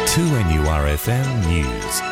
2NURFM News.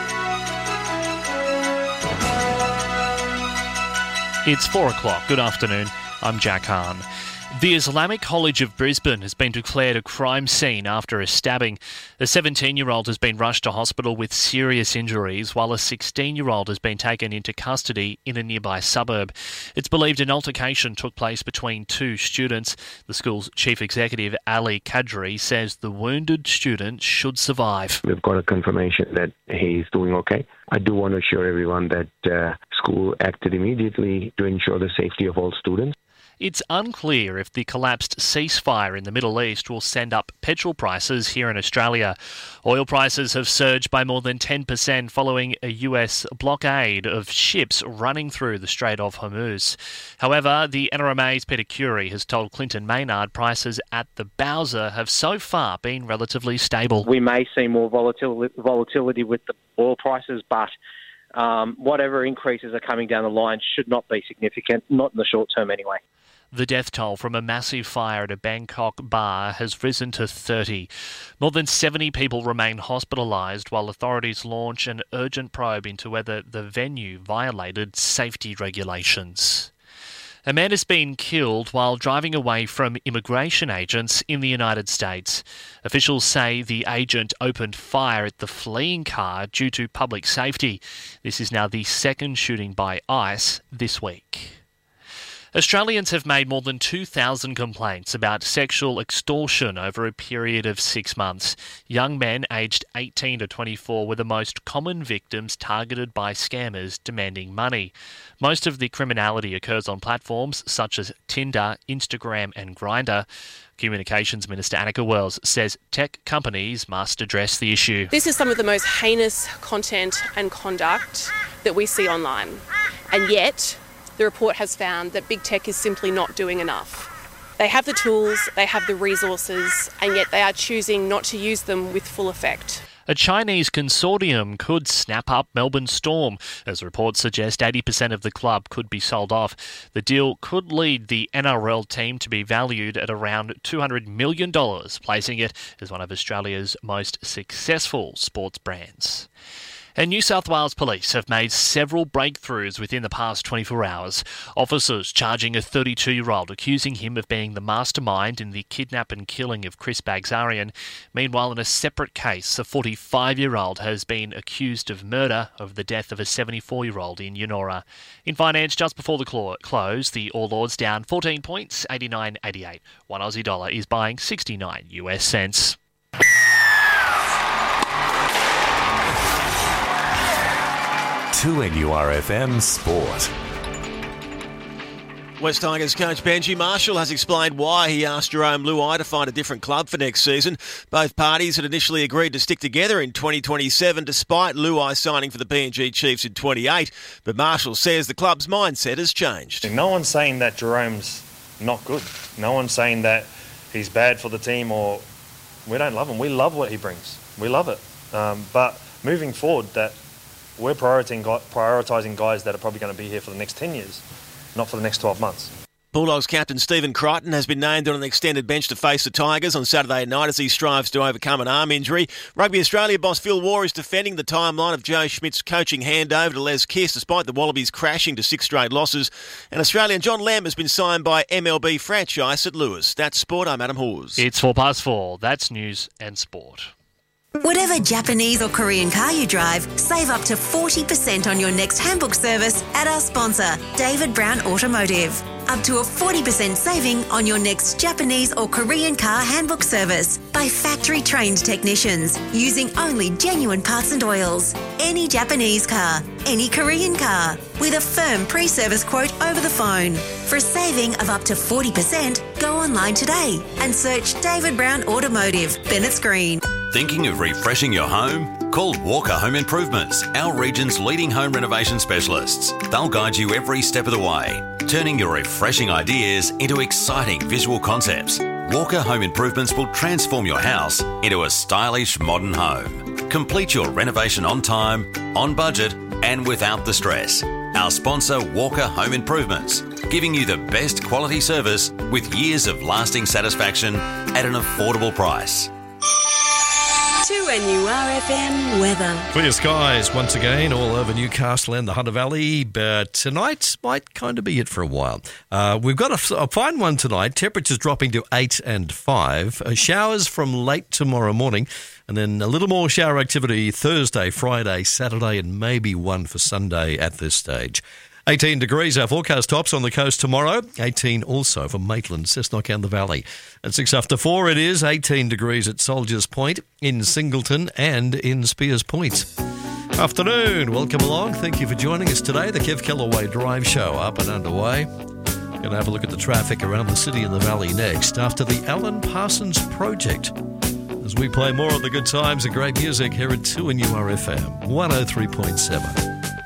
It's 4 o'clock. Good afternoon. I'm Jack Hahn. The Islamic College of Brisbane has been declared a crime scene after a stabbing. A 17-year-old has been rushed to hospital with serious injuries, while a 16-year-old has been taken into custody in a nearby suburb. It's believed an altercation took place between two students. The school's chief executive, Ali Kadri, says the wounded student should survive. We've got a confirmation that he's doing okay. I do want to assure everyone that school acted immediately to ensure the safety of all students. It's unclear if the collapsed ceasefire in the Middle East will send up petrol prices here in Australia. Oil prices have surged by more than 10% following a US blockade of ships running through the Strait of Hormuz. However, the NRMA's Peter Currie has told Clinton Maynard prices at the Bowser have so far been relatively stable. We may see more volatility with the oil prices, but whatever increases are coming down the line should not be significant, not in the short term anyway. The death toll from a massive fire at a Bangkok bar has risen to 30. More than 70 people remain hospitalised while authorities launch an urgent probe into whether the venue violated safety regulations. A man has been killed while driving away from immigration agents in the United States. Officials say the agent opened fire at the fleeing car due to public safety. This is now the second shooting by ICE this week. Australians have made more than 2,000 complaints about sexual extortion over a period of 6 months. Young men aged 18 to 24 were the most common victims targeted by scammers demanding money. Most of the criminality occurs on platforms such as Tinder, Instagram and Grindr. Communications Minister Annika Wells says tech companies must address the issue. This is some of the most heinous content and conduct that we see online. And yet, the report has found that big tech is simply not doing enough. They have the tools, they have the resources, and yet they are choosing not to use them with full effect. A Chinese consortium could snap up Melbourne Storm. As reports suggest, 80% of the club could be sold off. The deal could lead the NRL team to be valued at around $200 million, placing it as one of Australia's most successful sports brands. And New South Wales Police have made several breakthroughs within the past 24 hours. Officers charging a 32-year-old, accusing him of being the mastermind in the kidnap and killing of Chris Bagzarian. Meanwhile, in a separate case, a 45-year-old has been accused of murder over the death of a 74-year-old in Yennora. In finance, just before the close, the All Ords down 14 points, 89.88. One Aussie dollar is buying 69 US cents. To NURFM Sport. West Tigers coach Benji Marshall has explained why he asked Jerome Luai to find a different club for next season. Both parties had initially agreed to stick together in 2027 despite Luai signing for the PNG Chiefs in 28, but Marshall says the club's mindset has changed. No one's saying that Jerome's not good. No one's saying that he's bad for the team or we don't love him. We love what he brings. We love it. But moving forward, that we're prioritising guys that are probably going to be here for the next 10 years, not for the next 12 months. Bulldogs captain Stephen Crichton has been named on an extended bench to face the Tigers on Saturday night as he strives to overcome an arm injury. Rugby Australia boss Phil Waugh is defending the timeline of Joe Schmidt's coaching handover to Les Kiss despite the Wallabies crashing to 6 straight losses. And Australian John Lamb has been signed by MLB franchise St Louis. That's sport. I'm Adam Hawes. It's 4:04. That's news and sport. Whatever Japanese or Korean car you drive, save up to 40% on your next handbook service at our sponsor, David Brown Automotive. Up to a 40% saving on your next Japanese or Korean car handbook service by factory-trained technicians using only genuine parts and oils. Any Japanese car, any Korean car, with a firm pre-service quote over the phone. For a saving of up to 40%, go online today and search David Brown Automotive, Bennett's Green. Thinking of refreshing your home? Call Walker Home Improvements, our region's leading home renovation specialists. They'll guide you every step of the way, turning your refreshing ideas into exciting visual concepts. Walker Home Improvements will transform your house into a stylish modern home. Complete your renovation on time, on budget, and without the stress. Our sponsor, Walker Home Improvements, giving you the best quality service with years of lasting satisfaction at an affordable price. 2NURFM weather. Clear skies once again all over Newcastle and the Hunter Valley, but tonight might kind of be it for a while. We've got a fine one tonight. Temperatures dropping to 8 and 5. Showers from late tomorrow morning, and then a little more shower activity Thursday, Friday, Saturday, and maybe one for Sunday at this stage. 18 degrees, our forecast tops on the coast tomorrow. 18 also for Maitland, Cessnock and the Valley. At 6 after 4 it is 18 degrees at Soldiers Point, in Singleton and in Spears Point. Afternoon, welcome along. Thank you for joining us today. The Kev Kellaway Drive Show up and underway. Going to have a look at the traffic around the city and the valley next after the Alan Parsons Project. As we play more of the good times and great music here at 2NURFM 103.7.